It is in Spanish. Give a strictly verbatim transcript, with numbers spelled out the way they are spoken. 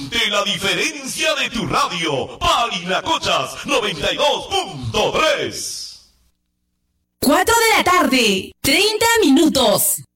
Siente la diferencia de tu radio. Parinacochas noventa y dos punto tres. cuatro de la tarde, treinta minutos.